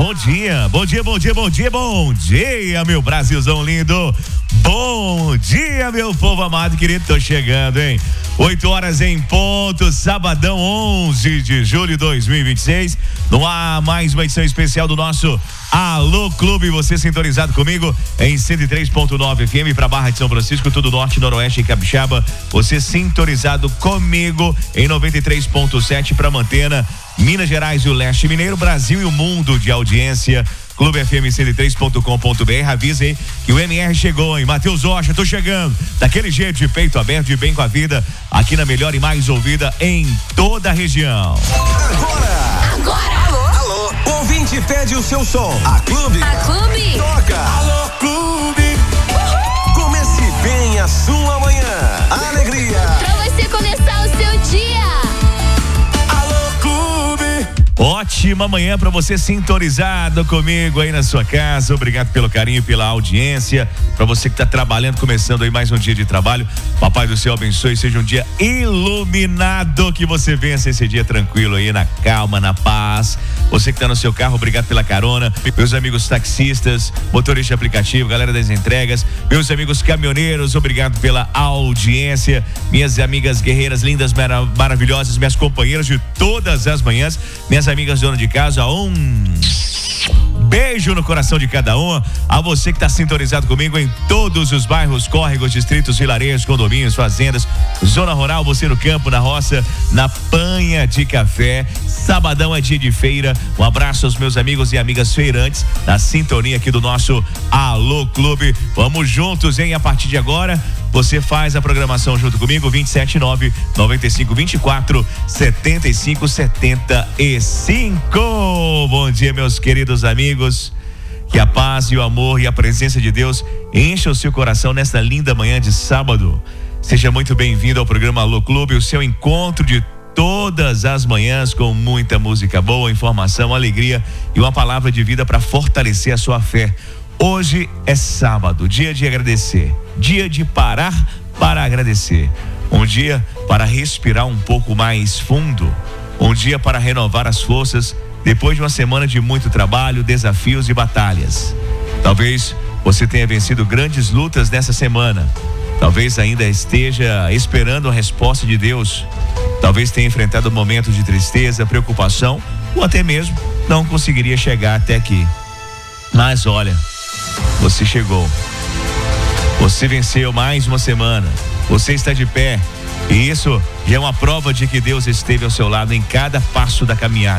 Bom dia, bom dia, bom dia, bom dia, bom dia, meu Brasilzão lindo. Bom dia, meu povo amado e querido. Tô chegando, hein? 8 horas em ponto, sabadão 11 de julho de 2026. No ar, mais uma edição especial do nosso Alô Clube. Você sintonizado comigo em 103.9 FM para Barra de São Francisco, tudo norte, noroeste e capixaba. Você sintonizado comigo em 93.7 para Mantena, Minas Gerais e o Leste Mineiro, Brasil e o mundo de audiência. clubefm103.com.br. Avisa aí que o MR chegou, hein? Matheus Rocha, tô chegando. Daquele jeito, de peito aberto, de bem com a vida, aqui na melhor e mais ouvida em toda a região. Agora! Alô! O ouvinte pede o seu som. A Clube toca. Alô Clube! Uhul. Comece bem a sua manhã. Alegria! Pra você começar o seu dia. Ótima manhã para você sintonizado comigo aí na sua casa. Obrigado pelo carinho, pela audiência. Para você que está trabalhando, começando aí mais um dia de trabalho. Papai do céu abençoe, seja um dia iluminado, que você vença esse dia tranquilo aí, na calma, na paz. Você que está no seu carro, obrigado pela carona. Meus amigos taxistas, motoristas de aplicativo, galera das entregas, meus amigos caminhoneiros, obrigado pela audiência. Minhas amigas guerreiras lindas, maravilhosas, minhas companheiras de todas as manhãs, minhas amigas donas de casa, beijo no coração de cada um. A você que está sintonizado comigo em todos os bairros, córregos, distritos, vilarejos, condomínios, fazendas, zona rural, você no campo, na roça, na panha de café. Sabadão é dia de feira. Um abraço aos meus amigos e amigas feirantes na sintonia aqui do nosso Alô Clube. Vamos juntos, hein? A partir de agora, você faz a programação junto comigo, 279-9524-7575. Bom dia, meus queridos amigos. Que a paz e o amor e a presença de Deus encham o seu coração nesta linda manhã de sábado. Seja muito bem-vindo ao programa Alô Clube, o seu encontro de todas as manhãs com muita música boa, informação, alegria e uma palavra de vida para fortalecer a sua fé. Hoje é sábado, dia de agradecer, dia de parar para agradecer, um dia para respirar um pouco mais fundo, um dia para renovar as forças depois de uma semana de muito trabalho, desafios e batalhas. Talvez você tenha vencido grandes lutas nessa semana, talvez ainda esteja esperando a resposta de Deus, talvez tenha enfrentado momentos de tristeza, preocupação ou até mesmo não conseguiria chegar até aqui. Mas olha, você chegou, você venceu mais uma semana, você está de pé, e isso já é uma prova de que Deus esteve ao seu lado em cada passo da caminhada.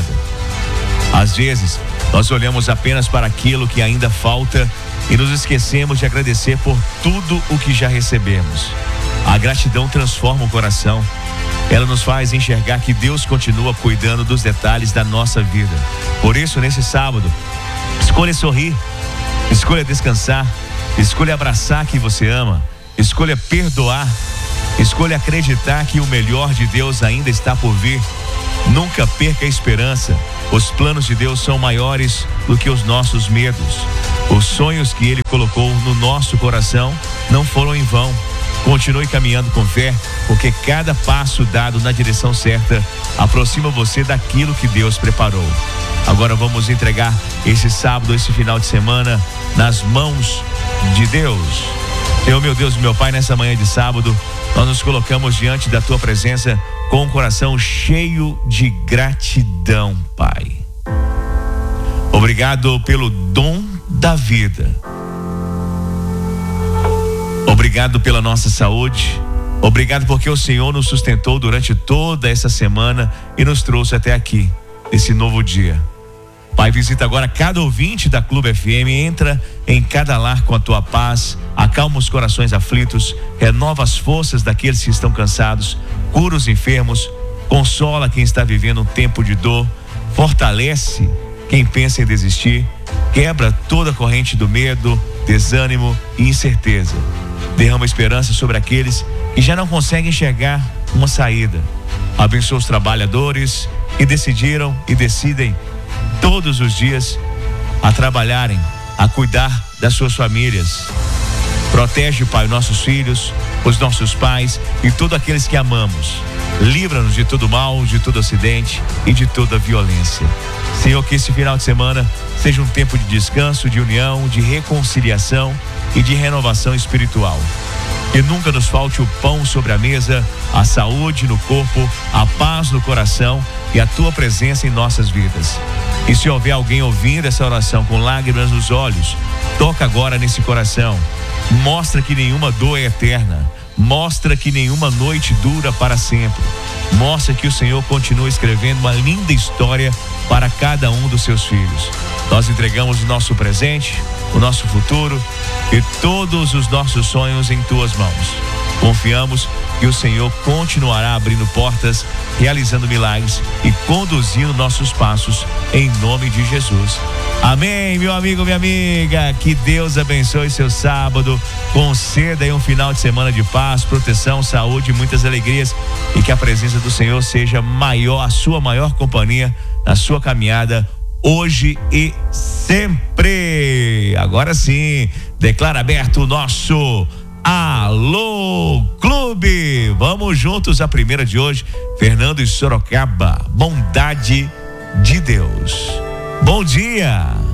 Às vezes, nós olhamos apenas para aquilo que ainda falta e nos esquecemos de agradecer por tudo o que já recebemos. A gratidão transforma o coração, ela nos faz enxergar que Deus continua cuidando dos detalhes da nossa vida. Por isso, nesse sábado, escolha sorrir, escolha descansar, escolha abraçar quem você ama, escolha perdoar, escolha acreditar que o melhor de Deus ainda está por vir. Nunca perca a esperança. Os planos de Deus são maiores do que os nossos medos. Os sonhos que Ele colocou no nosso coração não foram em vão. Continue caminhando com fé, porque cada passo dado na direção certa aproxima você daquilo que Deus preparou. Agora vamos entregar esse sábado, esse final de semana nas mãos de Deus. Senhor, meu Deus, meu Pai, nessa manhã de sábado, nós nos colocamos diante da Tua presença com o coração cheio de gratidão, Pai. Obrigado pelo dom da vida. Obrigado pela nossa saúde. Obrigado porque o Senhor nos sustentou durante toda essa semana e nos trouxe até aqui, esse novo dia. Pai, visita agora cada ouvinte da Clube FM, entra em cada lar com a Tua paz, acalma os corações aflitos, renova as forças daqueles que estão cansados, cura os enfermos, consola quem está vivendo um tempo de dor, fortalece quem pensa em desistir, quebra toda a corrente do medo, desânimo e incerteza. Derrama esperança sobre aqueles que já não conseguem enxergar uma saída. Abençoa os trabalhadores que decidiram e decidem todos os dias a trabalharem, a cuidar das suas famílias. Protege, Pai, nossos filhos, os nossos pais e todos aqueles que amamos. Livra-nos de todo mal, de todo acidente e de toda violência. Senhor, que esse final de semana seja um tempo de descanso, de união, de reconciliação e de renovação espiritual. Que nunca nos falte o pão sobre a mesa, a saúde no corpo, a paz no coração e a tua presença em nossas vidas. E se houver alguém ouvindo essa oração com lágrimas nos olhos, toca agora nesse coração. Mostra que nenhuma dor é eterna. Mostra que nenhuma noite dura para sempre. Mostra que o Senhor continua escrevendo uma linda história para cada um dos seus filhos. Nós entregamos o nosso presente, o nosso futuro e todos os nossos sonhos em tuas mãos. Confiamos que o Senhor continuará abrindo portas, realizando milagres e conduzindo nossos passos em nome de Jesus. Amém, meu amigo, minha amiga. Que Deus abençoe seu sábado. Conceda aí um final de semana de paz, proteção, saúde e muitas alegrias. E que a presença do Senhor seja maior, a sua maior companhia na sua caminhada hoje e sempre. Agora sim, declara aberto o nosso Alô Clube. Vamos juntos à primeira de hoje. Fernando e Sorocaba, bondade de Deus. Bom dia.